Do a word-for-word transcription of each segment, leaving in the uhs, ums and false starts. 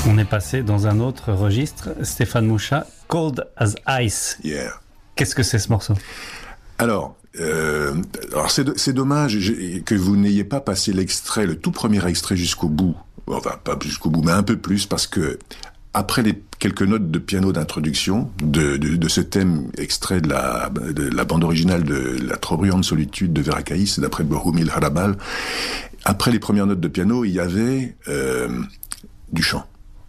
On est passé dans un autre registre. Stéphane Mouchat, Cold as Ice. Yeah. Qu'est-ce que c'est ce morceau ? Alors, euh, alors c'est, c'est dommage que vous n'ayez pas passé l'extrait, le tout premier extrait jusqu'au bout. Enfin, pas jusqu'au bout, mais un peu plus, parce que après les quelques notes de piano d'introduction de, de, de ce thème extrait de la, de la bande originale de La trop bruyante solitude de Vera Kaïs, d'après Bohumil Harabal, après les premières notes de piano, il y avait euh, du chant.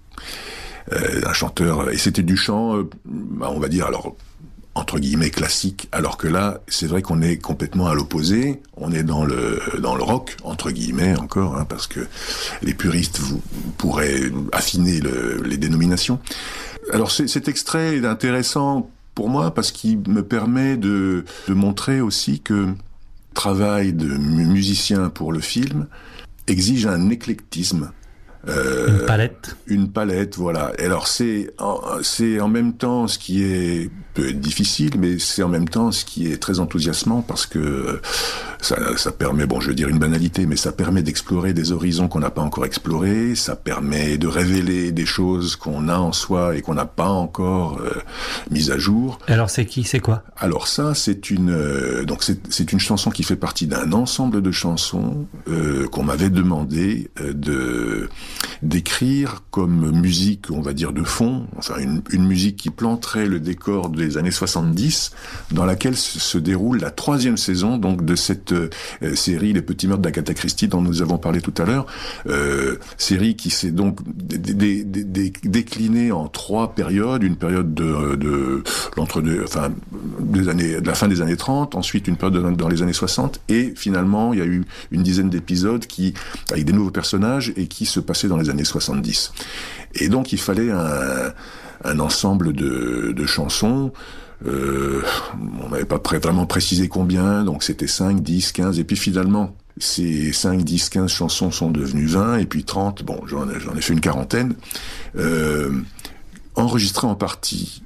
Euh, un chanteur, et c'était du chant, euh, on va dire, alors, entre guillemets, classique, alors que là, c'est vrai qu'on est complètement à l'opposé, on est dans le dans le rock, entre guillemets, encore, hein, parce que les puristes vous, pourraient affiner le, les dénominations. Alors, c'est, cet extrait est intéressant pour moi, parce qu'il me permet de, de montrer aussi que le travail de musicien pour le film exige un éclectisme. Euh, une palette. Une palette, voilà. Et alors c'est en, c'est en même temps ce qui est peut être difficile, mais c'est en même temps ce qui est très enthousiasmant parce que ça, ça permet, bon, je veux dire une banalité, mais ça permet d'explorer des horizons qu'on n'a pas encore explorés. Ça permet de révéler des choses qu'on a en soi et qu'on n'a pas encore euh, mises à jour. Alors c'est qui, c'est quoi ? Alors ça, c'est une euh, donc c'est, c'est une chanson qui fait partie d'un ensemble de chansons euh, qu'on m'avait demandé euh, de d'écrire comme musique, on va dire, de fond, enfin une, une musique qui planterait le décor des années soixante-dix, dans laquelle se, se déroule la troisième saison donc de cette euh, série Les Petits Meurtres d'Agatha Christie dont nous avons parlé tout à l'heure, euh, série qui s'est donc dé, dé, dé, dé, déclinée en trois périodes, une période de, de l'entre-deux, enfin des années, de la fin des années trente, ensuite une période dans, dans les années soixante, et finalement il y a eu une dizaine d'épisodes qui avec des nouveaux personnages et qui se passaient dans les années soixante-dix. Et donc il fallait un, un ensemble de, de chansons. Euh, on n'avait pas pré- vraiment précisé combien, donc c'était cinq, dix, quinze, et puis finalement ces cinq, dix, quinze chansons sont devenues vingt, et puis trente, bon j'en ai, j'en ai fait une quarantaine, euh, enregistrées en partie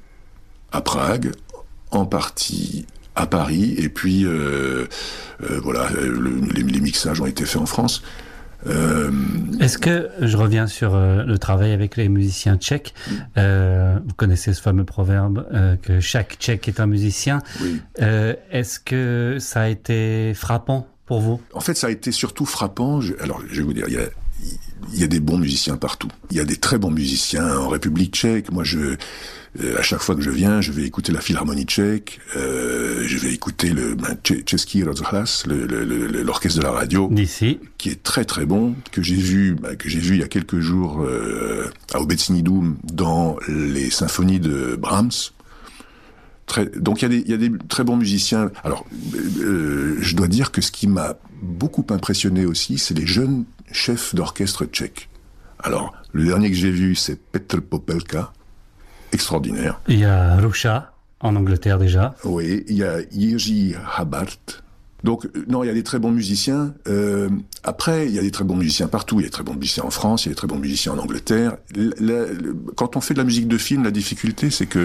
à Prague, en partie à Paris, et puis euh, euh, voilà, le, les, les mixages ont été faits en France. Euh... Est-ce que, je reviens sur euh, le travail avec les musiciens tchèques, euh, vous connaissez ce fameux proverbe euh, que chaque tchèque est un musicien, oui. euh, est-ce que ça a été frappant pour vous ? En fait, ça a été surtout frappant, je, alors je vais vous dire, il y a, il y a des bons musiciens partout, il y a des très bons musiciens en République tchèque, moi je... À chaque fois que je viens, je vais écouter la Philharmonie tchèque, euh, je vais écouter le ben, Český rozhlas, le, le, le, l'orchestre de la radio, d'ici, qui est très très bon, que j'ai vu, ben, que j'ai vu il y a quelques jours euh, à Obecní dům dans les symphonies de Brahms. Très, donc il y a des, il y a des très bons musiciens. Alors, euh, je dois dire que ce qui m'a beaucoup impressionné aussi, c'est les jeunes chefs d'orchestre tchèques. Alors, le dernier que j'ai vu, c'est Petr Popelka. Extraordinaire. Il y a Ruša, en Angleterre déjà. Oui, il y a Jiří Habart. Donc, non, il y a des très bons musiciens. Euh, après, il y a des très bons musiciens partout. Il y a des très bons musiciens en France, il y a des très bons musiciens en Angleterre. La, la, quand on fait de la musique de film, la difficulté, c'est que,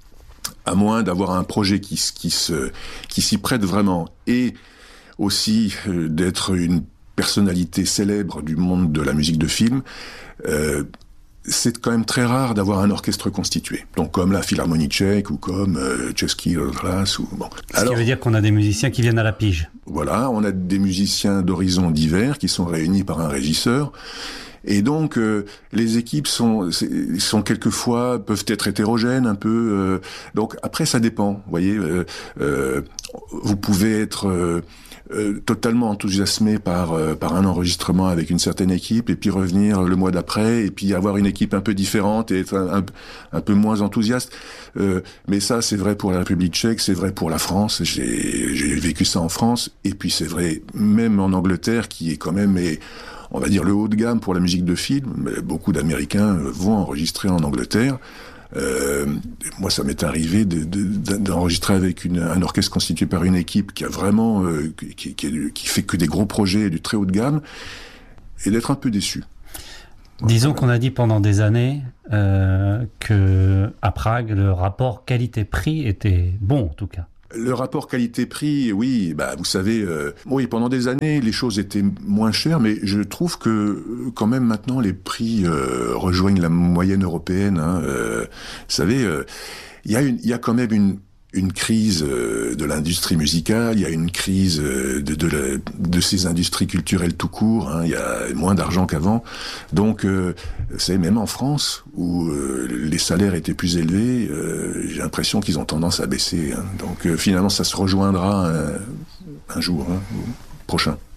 à moins d'avoir un projet qui, qui, se, qui s'y prête vraiment, et aussi euh, d'être une personnalité célèbre du monde de la musique de film, euh, c'est quand même très rare d'avoir un orchestre constitué. Donc comme la Philharmonie tchèque ou comme euh, Český rozhlas ou bon. Ce Alors, qui veut dire qu'on a des musiciens qui viennent à la pige. Voilà, on a des musiciens d'horizons divers qui sont réunis par un régisseur. Et donc euh, les équipes sont sont quelquefois peuvent être hétérogènes un peu. Euh, donc après ça dépend. Vous voyez, euh, euh, vous pouvez être euh, Euh, totalement enthousiasmé par euh, par un enregistrement avec une certaine équipe et puis revenir le mois d'après et puis avoir une équipe un peu différente et être un, un, un peu moins enthousiaste. Euh, mais ça, c'est vrai pour la République tchèque, c'est vrai pour la France. J'ai, j'ai vécu ça en France et puis c'est vrai même en Angleterre qui est quand même, et, on va dire, le haut de gamme pour la musique de film. Beaucoup d'Américains vont enregistrer en Angleterre. Euh, moi, ça m'est arrivé de, de, d'enregistrer avec une, un orchestre constitué par une équipe qui a vraiment, euh, qui, qui, qui fait que des gros projets du très haut de gamme, et d'être un peu déçu. Disons qu'on a dit pendant des années euh, que à Prague, le rapport qualité-prix était bon, en tout cas. Le rapport qualité-prix, oui, bah vous savez, euh, oui, pendant des années, les choses étaient moins chères, mais je trouve que quand même maintenant les prix euh, rejoignent la moyenne européenne. Hein, euh, vous savez, euh, il y a une, il y a quand même une une crise euh, de l'industrie musicale, il y a une crise euh, de de, la, de ces industries culturelles tout court. Hein, il y a moins d'argent qu'avant, donc euh, c'est même en France où euh, les salaires étaient plus élevés, euh, j'ai l'impression qu'ils ont tendance à baisser. Hein, donc euh, finalement, ça se rejoindra un, un jour hein, prochain.